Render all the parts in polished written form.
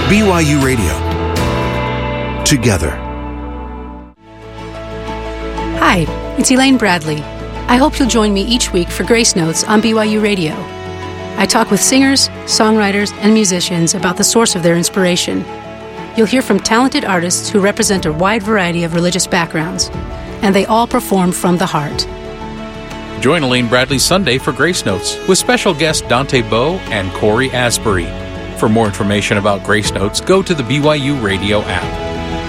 BYU Radio. Together. Hi, it's Elaine Bradley. I hope you'll join me each week for Grace Notes on BYU Radio. I talk with singers, songwriters, and musicians about the source of their inspiration. You'll hear from talented artists who represent a wide variety of religious backgrounds, and they all perform from the heart. Join Elaine Bradley Sunday for Grace Notes with special guests Dante Bowe and Corey Asbury. For more information about Grace Notes, go to the BYU Radio app.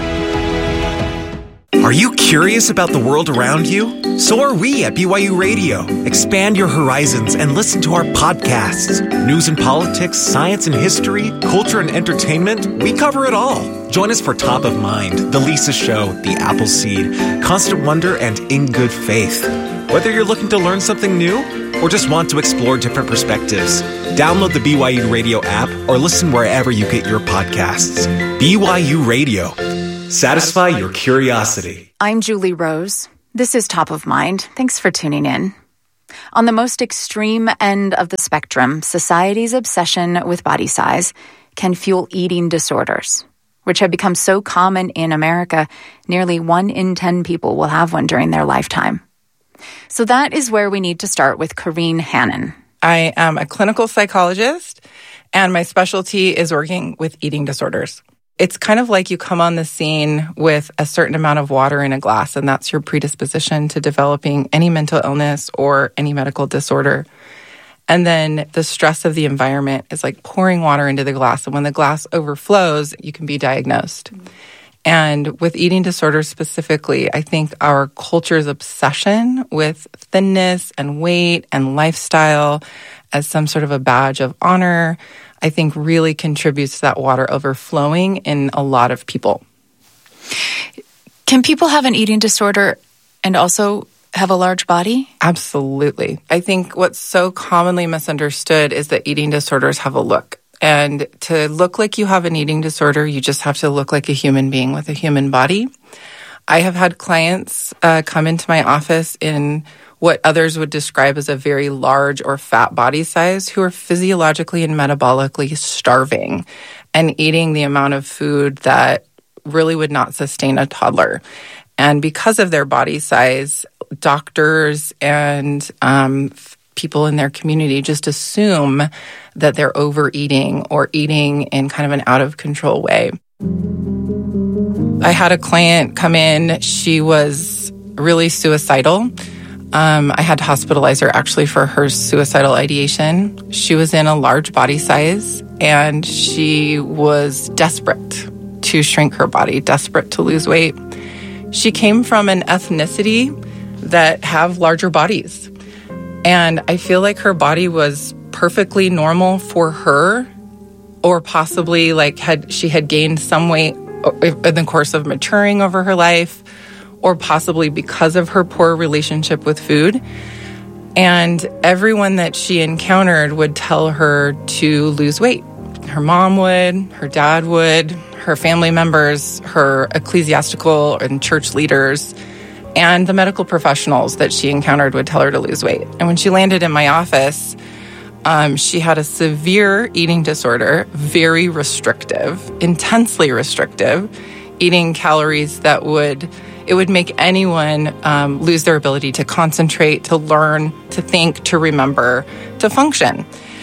Are you curious about the world around you? So are we at BYU Radio. Expand your horizons and listen to our podcasts. News and politics, science and history, culture and entertainment, we cover it all. Join us for Top of Mind, The Lisa Show, The Appleseed, Constant Wonder, and In Good Faith. Whether you're looking to learn something new or just want to explore different perspectives, download the BYU Radio app or listen wherever you get your podcasts. BYU Radio. Satisfy your curiosity. I'm Julie Rose. This is Top of Mind. Thanks for tuning in. On the most extreme end of the spectrum, society's obsession with body size can fuel eating disorders, which have become so common in America, nearly 1 in 10 people will have one during their lifetime. So that is where we need to start with Corrine Hannon. I am a clinical psychologist, and my specialty is working with eating disorders. It's kind of like you come on the scene with a certain amount of water in a glass, and that's your predisposition to developing any mental illness or any medical disorder. And then the stress of the environment is like pouring water into the glass, and when the glass overflows, you can be diagnosed. And with eating disorders specifically, I think our culture's obsession with thinness and weight and lifestyle as some sort of a badge of honor, I think really contributes to that water overflowing in a lot of people. Can people have an eating disorder and also have a large body? Absolutely. I think what's so commonly misunderstood is that eating disorders have a look. And to look like you have an eating disorder, you just have to look like a human being with a human body. I have had clients come into my office in what others would describe as a very large or fat body size who are physiologically and metabolically starving and eating the amount of food that really would not sustain a toddler. And because of their body size, doctors and people in their community just assume that they're overeating or eating in kind of an out-of-control way. I had a client come in. She was really suicidal. I had to hospitalize her actually for her suicidal ideation. She was in a large body size, and she was desperate to shrink her body, desperate to lose weight. She came from an ethnicity that have larger bodies. And I feel like her body was perfectly normal for her, or possibly like she had gained some weight in the course of maturing over her life, or possibly because of her poor relationship with food. And everyone that she encountered would tell her to lose weight. Her mom would, her dad would, her family members, her ecclesiastical and church leaders, and the medical professionals that she encountered would tell her to lose weight. And when she landed in my office, she had a severe eating disorder, very restrictive, intensely restrictive, eating calories that would make anyone lose their ability to concentrate, to learn, to think, to remember, to function.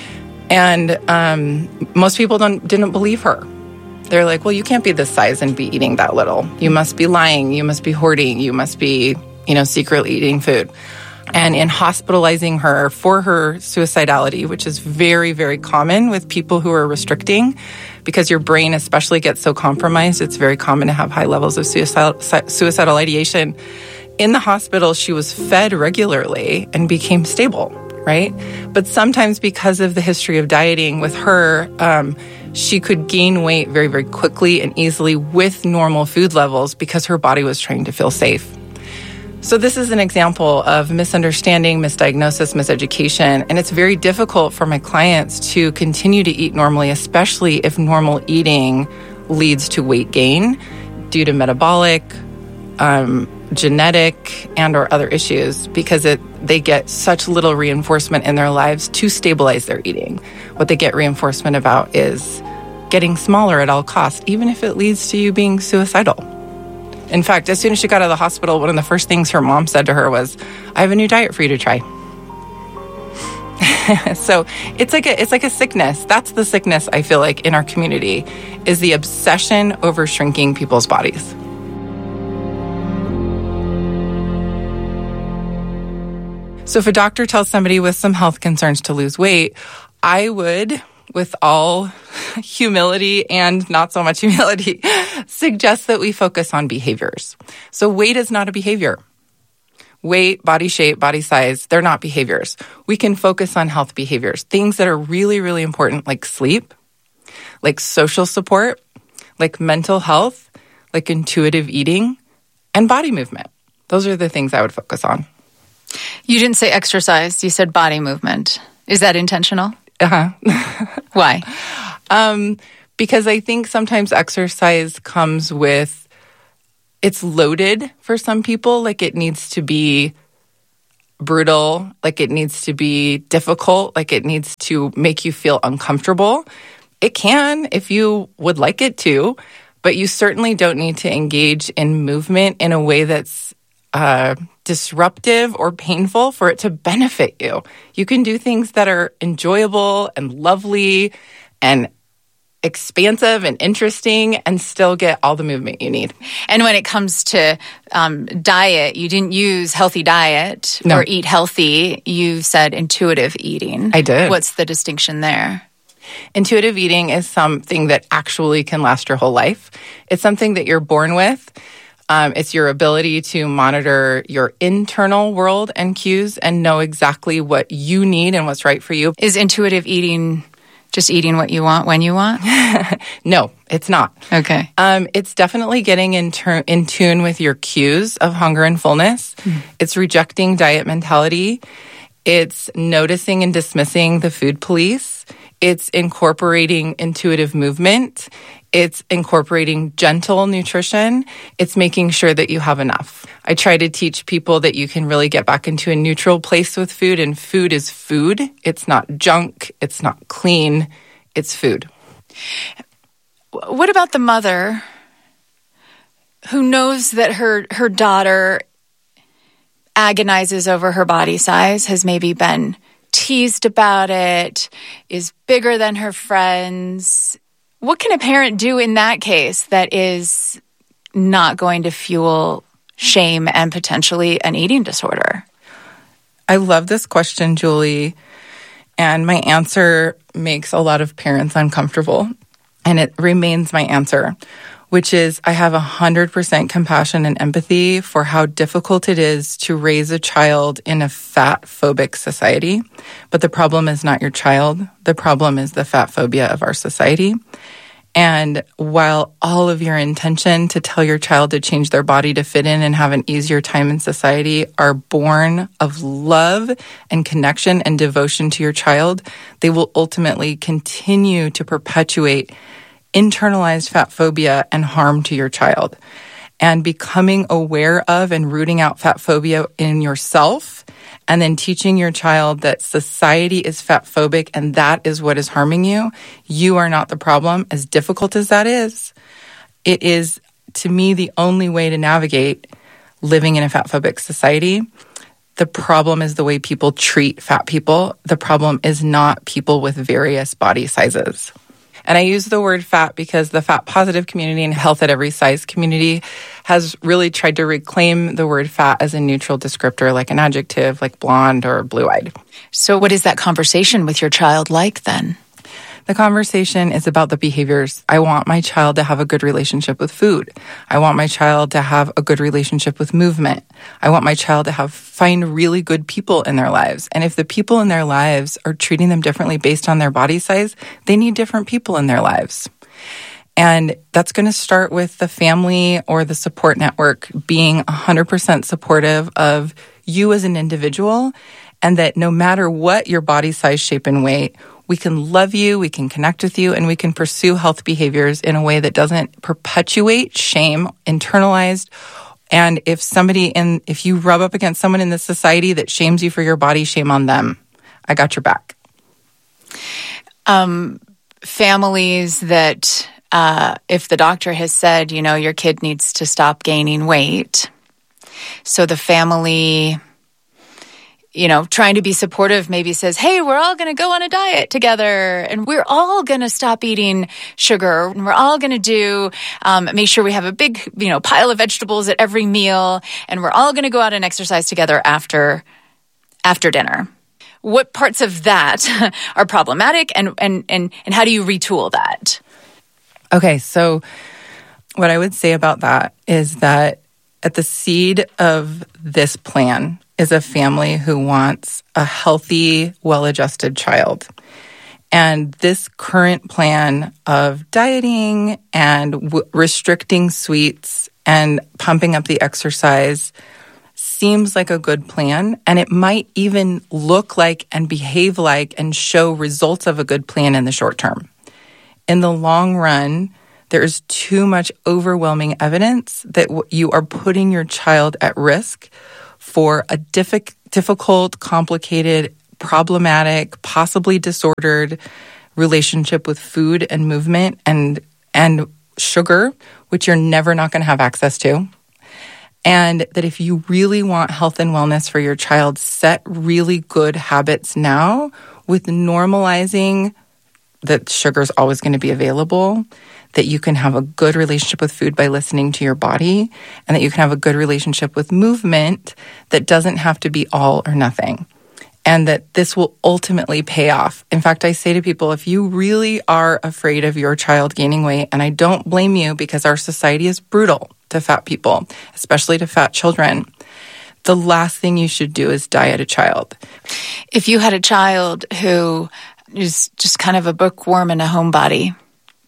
And most people didn't believe her. They're like, well, you can't be this size and be eating that little. You must be lying. You must be hoarding. You must be, secretly eating food. And in hospitalizing her for her suicidality, which is very, very common with people who are restricting, because your brain especially gets so compromised, it's very common to have high levels of suicidal ideation. In the hospital, she was fed regularly and became stable, right? But sometimes because of the history of dieting with her, she could gain weight very, very quickly and easily with normal food levels because her body was trying to feel safe. So this is an example of misunderstanding, misdiagnosis, miseducation, and it's very difficult for my clients to continue to eat normally, especially if normal eating leads to weight gain due to metabolic, genetic, and or other issues, because they get such little reinforcement in their lives to stabilize their eating. What they get reinforcement about is getting smaller at all costs, even if it leads to you being suicidal. In fact, as soon as she got out of the hospital, one of the first things her mom said to her was, "I have a new diet for you to try." So it's like a sickness. That's the sickness I feel like in our community, is the obsession over shrinking people's bodies. So if a doctor tells somebody with some health concerns to lose weight, I would, with all humility and not so much humility, suggest that we focus on behaviors. So weight is not a behavior. Weight, body shape, body size, they're not behaviors. We can focus on health behaviors, things that are really, really important, like sleep, like social support, like mental health, like intuitive eating, and body movement. Those are the things I would focus on. You didn't say exercise. You said body movement. Is that intentional? Uh-huh. Why? Because I think sometimes exercise comes with, it's loaded for some people, like it needs to be brutal, like it needs to be difficult, like it needs to make you feel uncomfortable. It can, if you would like it to, but you certainly don't need to engage in movement in a way that's disruptive or painful for it to benefit you. You can do things that are enjoyable and lovely and expansive and interesting and still get all the movement you need. And when it comes to diet, you didn't use healthy diet or eat healthy. You said intuitive eating. I did. What's the distinction there? Intuitive eating is something that actually can last your whole life. It's something that you're born with. It's your ability to monitor your internal world and cues and know exactly what you need and what's right for you. Is intuitive eating just eating what you want when you want? No, it's not. Okay. It's definitely getting in tune with your cues of hunger and fullness. It's rejecting diet mentality. It's noticing and dismissing the food police. It's incorporating intuitive movement. It's incorporating gentle nutrition. It's making sure that you have enough. I try to teach people that you can really get back into a neutral place with food, and food is food. It's not junk. It's not clean. It's food. What about the mother who knows that her daughter agonizes over her body size, has maybe been teased about it, is bigger than her friends? What can a parent do in that case that is not going to fuel shame and potentially an eating disorder? I love this question, Julie, and my answer makes a lot of parents uncomfortable, and it remains my answer, which is I have 100% compassion and empathy for how difficult it is to raise a child in a fat-phobic society. But the problem is not your child. The problem is the fat phobia of our society. And while all of your intention to tell your child to change their body to fit in and have an easier time in society are born of love and connection and devotion to your child, they will ultimately continue to perpetuate internalized fat phobia and harm to your child. And becoming aware of and rooting out fat phobia in yourself, and then teaching your child that society is fat phobic and that is what is harming you. You are not the problem. As difficult as that is, it is, to me, the only way to navigate living in a fat phobic society. The problem is the way people treat fat people. The problem is not people with various body sizes. And I use the word fat because the fat positive community and health at every size community has really tried to reclaim the word fat as a neutral descriptor, like an adjective, like blonde or blue-eyed. So what is that conversation with your child like then? The conversation is about the behaviors. I want my child to have a good relationship with food. I want my child to have a good relationship with movement. I want my child to find really good people in their lives. And if the people in their lives are treating them differently based on their body size, they need different people in their lives. And that's going to start with the family or the support network being 100% supportive of you as an individual, and that no matter what your body size, shape, and weight, we can love you, we can connect with you, and we can pursue health behaviors in a way that doesn't perpetuate shame, internalized. And if you rub up against someone in this society that shames you for your body, shame on them. I got your back. families that if the doctor has said, your kid needs to stop gaining weight, so the family, trying to be supportive, maybe says, hey, we're all going to go on a diet together and we're all going to stop eating sugar and we're all going to do, make sure we have a big, pile of vegetables at every meal and we're all going to go out and exercise together after dinner. What parts of that are problematic and how do you retool that? Okay, so what I would say about that is that at the seed of this plan is a family who wants a healthy, well-adjusted child. And this current plan of dieting and restricting sweets and pumping up the exercise seems like a good plan, and it might even look like and behave like and show results of a good plan in the short term. In the long run, there is too much overwhelming evidence that you are putting your child at risk for a difficult, complicated, problematic, possibly disordered relationship with food and movement and sugar, which you're never not going to have access to. And that if you really want health and wellness for your child, set really good habits now with normalizing that sugar is always going to be available, that you can have a good relationship with food by listening to your body, and that you can have a good relationship with movement that doesn't have to be all or nothing. And that this will ultimately pay off. In fact, I say to people, if you really are afraid of your child gaining weight, and I don't blame you because our society is brutal to fat people, especially to fat children, the last thing you should do is diet a child. If you had a child who is just kind of a bookworm in a homebody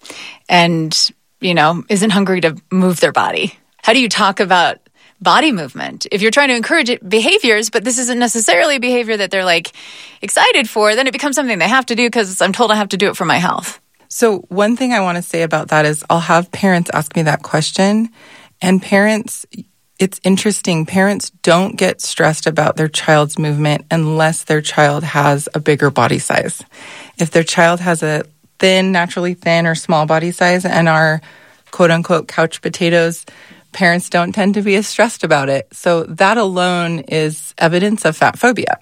and, isn't hungry to move their body, how do you talk about body movement? If you're trying to encourage behaviors, but this isn't necessarily a behavior that they're excited for, then it becomes something they have to do because I'm told I have to do it for my health. So one thing I want to say about that is I'll have parents ask me that question, and parents, it's interesting. Parents don't get stressed about their child's movement unless their child has a bigger body size. If their child has a naturally thin or small body size and are quote unquote couch potatoes, parents don't tend to be as stressed about it. So that alone is evidence of fat phobia.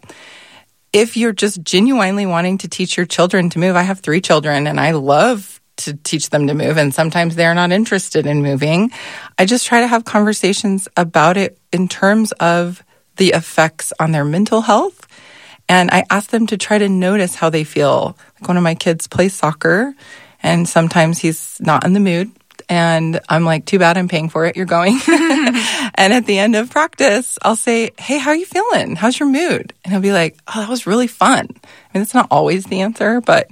If you're just genuinely wanting to teach your children to move, I have 3 children and I love to teach them to move, and sometimes they're not interested in moving. I just try to have conversations about it in terms of the effects on their mental health. And I ask them to try to notice how they feel. Like one of my kids plays soccer, and sometimes he's not in the mood. And I'm like, too bad, I'm paying for it. You're going. And at the end of practice, I'll say, hey, how are you feeling? How's your mood? And he'll be like, oh, that was really fun. I mean, that's not always the answer, but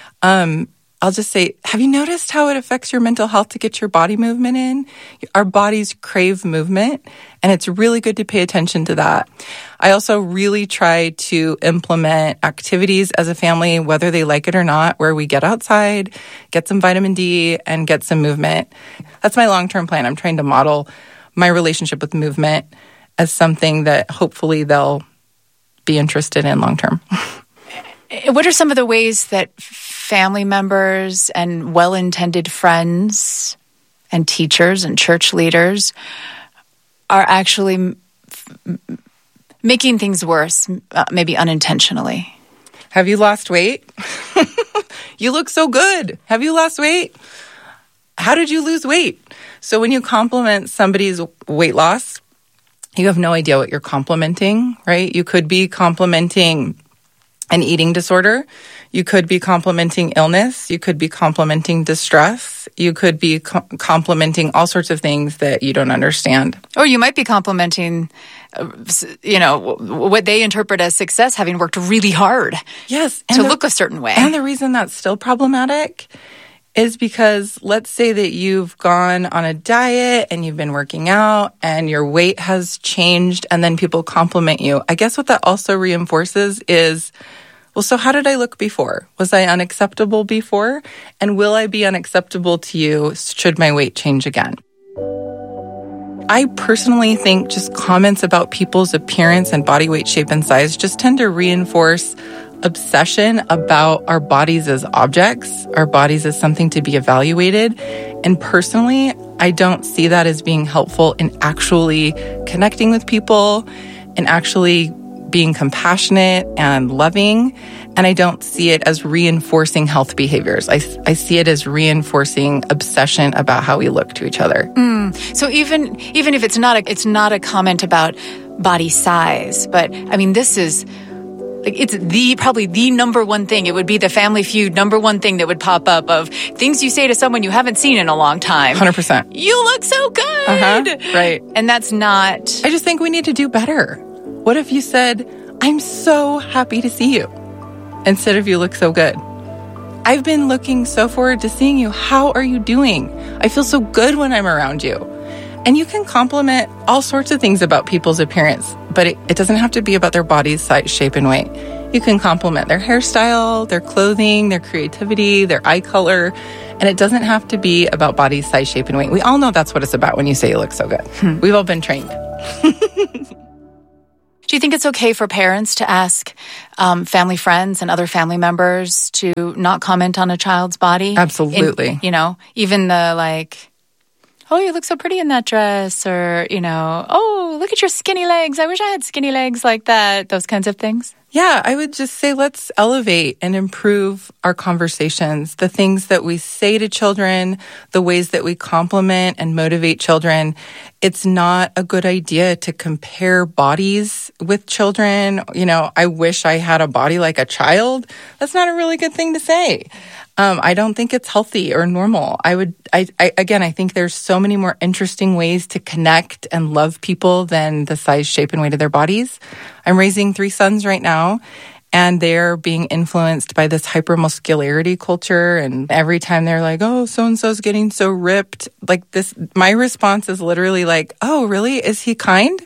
I'll just say, have you noticed how it affects your mental health to get your body movement in? Our bodies crave movement, and it's really good to pay attention to that. I also really try to implement activities as a family, whether they like it or not, where we get outside, get some vitamin D, and get some movement. That's my long-term plan. I'm trying to model my relationship with movement as something that hopefully they'll be interested in long-term. What are some of the ways that family members and well-intended friends and teachers and church leaders are actually making things worse, maybe unintentionally? Have you lost weight? You look so good. Have you lost weight? How did you lose weight? So when you compliment somebody's weight loss, you have no idea what you're complimenting, right? You could be complimenting an eating disorder. You could be complimenting illness. You could be complimenting distress. You could be complimenting all sorts of things that you don't understand. Or you might be complimenting, what they interpret as success, having worked really hard. Yes, to look a certain way. And the reason that's still problematic is because let's say that you've gone on a diet and you've been working out and your weight has changed and then people compliment you. I guess what that also reinforces is, well, so how did I look before? Was I unacceptable before? And will I be unacceptable to you should my weight change again? I personally think just comments about people's appearance and body weight, shape, and size just tend to reinforce obsession about our bodies as objects, our bodies as something to be evaluated. And personally, I don't see that as being helpful in actually connecting with people and actually being compassionate and loving. And I don't see it as reinforcing health behaviors. I see it as reinforcing obsession about how we look to each other. So even if it's not a comment about body size, but I mean, this is it's probably the number one thing. It would be the Family Feud number one thing that would pop up of things you say to someone you haven't seen in a long time. 100%. You look so good. Right. And that's not... I just think we need to do better. What if you said, I'm so happy to see you, instead of you look so good? I've been looking so forward to seeing you. How are you doing? I feel so good when I'm around you. And you can compliment all sorts of things about people's appearance, but it doesn't have to be about their body's size, shape, and weight. You can compliment their hairstyle, their clothing, their creativity, their eye color, and it doesn't have to be about body size, shape, and weight. We all know that's what it's about when you say you look so good. We've all been trained. Do you think it's okay for parents to ask family friends and other family members to not comment on a child's body? Absolutely. Even the oh, you look so pretty in that dress, or, oh, look at your skinny legs. I wish I had skinny legs like that. Those kinds of things. Yeah, I would just say let's elevate and improve our conversations, the things that we say to children, the ways that we compliment and motivate children. It's not a good idea to compare bodies with children. I wish I had a body like a child. That's not a really good thing to say. I don't think it's healthy or normal. I think there's so many more interesting ways to connect and love people than the size, shape, and weight of their bodies. I'm raising 3 sons right now, and they're being influenced by this hypermuscularity culture. And every time they're like, oh, so-and-so's getting so ripped, my response is literally like, oh, really? Is he kind?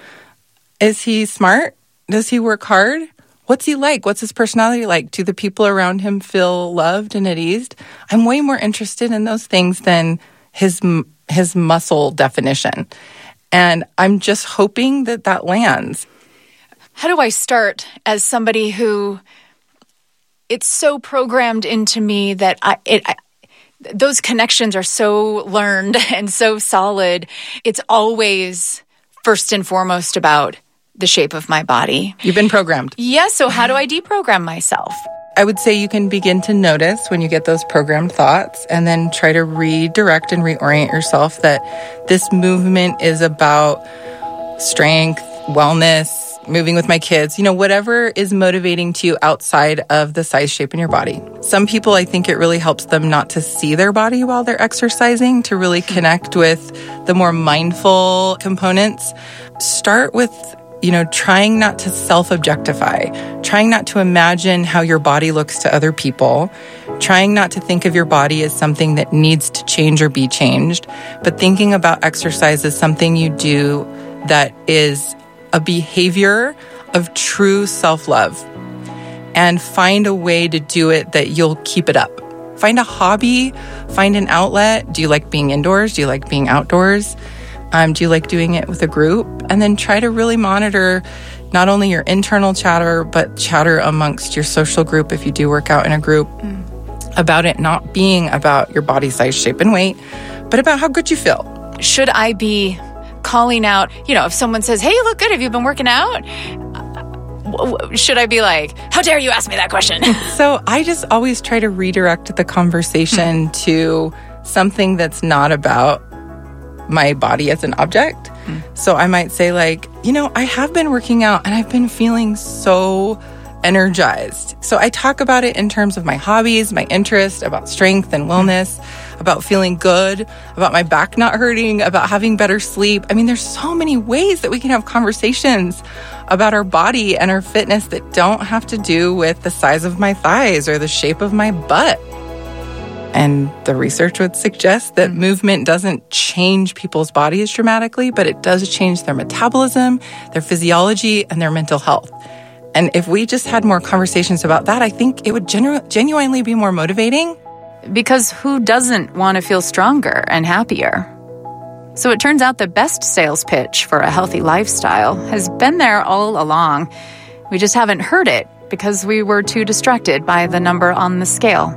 Is he smart? Does he work hard? What's he like? What's his personality like? Do the people around him feel loved and at ease? I'm way more interested in those things than his muscle definition. And I'm just hoping that lands. How do I start as somebody who it's so programmed into me that those connections are so learned and so solid. It's always first and foremost about the shape of my body. You've been programmed. Yes. So how do I deprogram myself? I would say you can begin to notice when you get those programmed thoughts and then try to redirect and reorient yourself that this movement is about strength, wellness, moving with my kids, whatever is motivating to you outside of the size, shape in your body. Some people, I think it really helps them not to see their body while they're exercising, to really connect with the more mindful components. Start with trying not to self-objectify, trying not to imagine how your body looks to other people, trying not to think of your body as something that needs to change or be changed, but thinking about exercise as something you do that is a behavior of true self-love, and find a way to do it that you'll keep it up. Find a hobby, find an outlet. Do you like being indoors? Do you like being outdoors? Do you like doing it with a group? And then try to really monitor not only your internal chatter, but chatter amongst your social group if you do work out in a group, about it not being about your body size, shape, and weight, but about how good you feel. Should I be calling out, if someone says, hey, you look good, have you been working out? Should I be like, how dare you ask me that question? So I just always try to redirect the conversation to something that's not about my body as an object. So I might say I have been working out and I've been feeling so energized. So I talk about it in terms of my hobbies, my interests, about strength and wellness, about feeling good, about my back not hurting, about having better sleep. I mean, there's so many ways that we can have conversations about our body and our fitness that don't have to do with the size of my thighs or the shape of my butt. And the research would suggest that movement doesn't change people's bodies dramatically, but it does change their metabolism, their physiology, and their mental health. And if we just had more conversations about that, I think it would genuinely be more motivating. Because who doesn't want to feel stronger and happier? So it turns out the best sales pitch for a healthy lifestyle has been there all along. We just haven't heard it because we were too distracted by the number on the scale.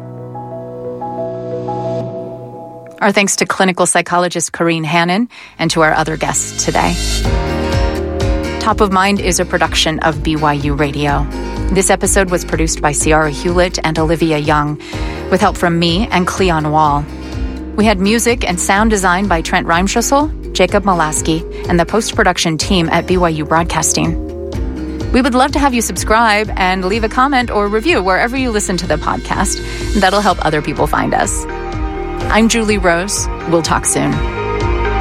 Our thanks to clinical psychologist Corrine Hannon and to our other guests today. Top of Mind is a production of BYU Radio. This episode was produced by Ciara Hewlett and Olivia Young, with help from me and Cleon Wall. We had music and sound design by Trent Reimschussel, Jacob Molaski, and the post-production team at BYU Broadcasting. We would love to have you subscribe and leave a comment or review wherever you listen to the podcast. That'll help other people find us. I'm Julie Rose. We'll talk soon.